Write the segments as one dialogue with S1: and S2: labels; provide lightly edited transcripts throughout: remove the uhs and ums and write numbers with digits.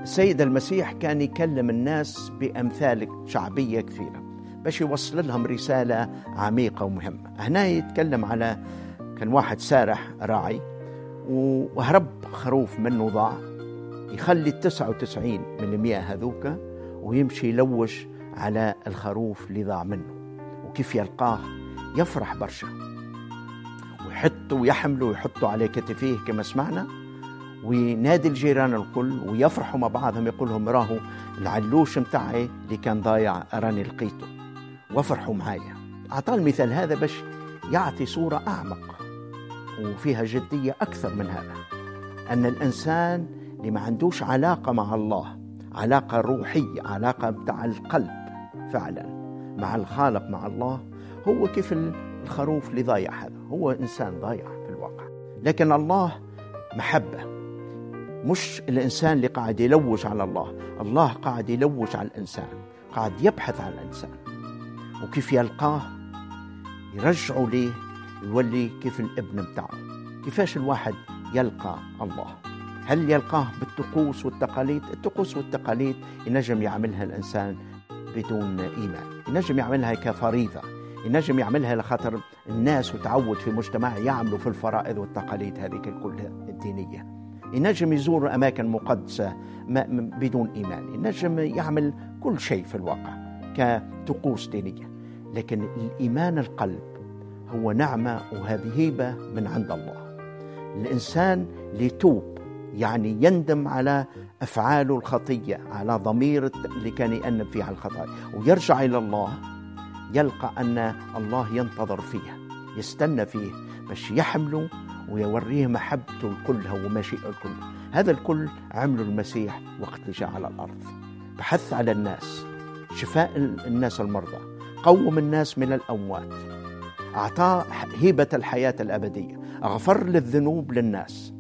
S1: السيد المسيح كان يكلم الناس بأمثال شعبية كثيرة باش يوصل لهم رسالة عميقة ومهمة. هنا يتكلم على كان واحد سارح راعي وهرب خروف منه ضاع، يخلي 99% هذوك ويمشي يلوش على الخروف اللي ضاع منه، وكيف يلقاه يفرح برشا ويحطه ويحمله ويحطه على كتفيه كما سمعنا، وينادي الجيران الكل ويفرحوا مع بعضهم، يقولهم راهو العلوش متاعي اللي كان ضايع راني لقيته وفرحوا معايا. أعطى المثال هذا باش يعطي صورة أعمق وفيها جدية أكثر من هذا، أن الإنسان اللي ما عندوش علاقة مع الله، علاقة روحية، علاقة بتاع القلب فعلا مع الخالق مع الله، هو كيف الخروف اللي ضايع، هذا هو إنسان ضايع في الواقع. لكن الله محبة، مش الإنسان اللي قاعد يلوج على الله، الله قاعد يلوج على الإنسان، قاعد يبحث عن الإنسان وكيف يلقاه يرجعه ليه يولي كيف الابن بتاعه. كيفاش الواحد يلقى الله؟ هل يلقاه بالطقوس والتقاليد؟ الطقوس والتقاليد ينجم يعملها الإنسان بدون إيمان، ينجم يعملها كفريضة، ينجم يعملها لخاطر الناس وتعود في مجتمع يعملوا في الفرائض والتقاليد هذه كلها الدينية، ينجم يزور أماكن مقدسة بدون إيمان، ينجم يعمل كل شيء في الواقع كطقوس دينية. لكن الإيمان القلب هو نعمة وهذه هبة من عند الله. الإنسان ليتوب يعني يندم على أفعاله الخطية، على ضمير اللي كان يأنب فيه على الخطايا، ويرجع إلى الله، يلقى أن الله ينتظر فيه، يستنى فيه باش يحمله ويوريه محبته كلها ومشيئته كلها. هذا الكل عمله المسيح وقت اللي جاء على الأرض، بحث على الناس، شفاء الناس المرضى، قوم الناس من الأموات، أعطاه هبة الحياة الأبدية، أغفر للذنوب للناس،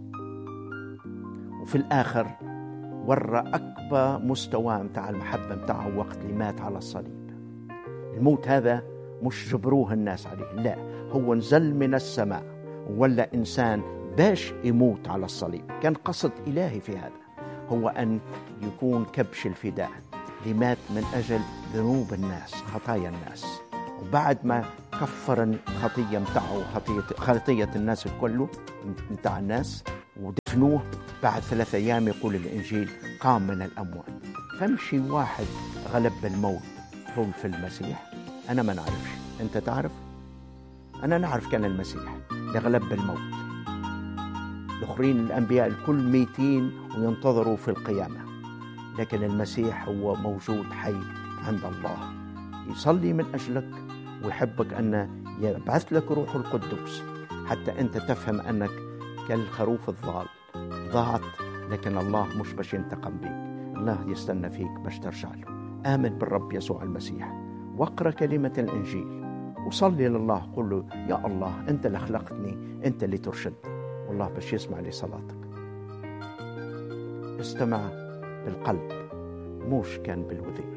S1: وفي الآخر ورى أكبر مستوى متاع المحبة متاعه وقت اللي مات على الصليب. الموت هذا مش جبروه الناس عليه، لا، هو نزل من السماء ولا إنسان باش يموت على الصليب. كان قصد إلهي في هذا هو أن يكون كبش الفداء لمات من أجل ذنوب الناس، خطايا الناس، وبعد ما كفر الخطية متاعه خطية الناس الكل متاع الناس ودفنوه، بعد 3 أيام يقول الإنجيل قام من الأموات. فمشي واحد غلب الموت هو في المسيح. أنا ما نعرفش، أنت تعرف؟ أنا نعرف كان المسيح لغلب الموت. الآخرين الأنبياء الكل ميتين وينتظروا في القيامة، لكن المسيح هو موجود حي عند الله، يصلي من أجلك ويحبك أن يبعث لك روح القدس حتى أنت تفهم أنك كالخروف الضال ضاعت، لكن الله مش باش ينتقم بيك، الله يستنى فيك باش ترجع له. آمن بالرب يسوع المسيح واقرأ كلمة الإنجيل وصلي لله، قل له يا الله أنت اللي خلقتني، أنت اللي ترشدني، والله باش يسمع لصلاتك. استمع بالقلب، موش كان بالوذين.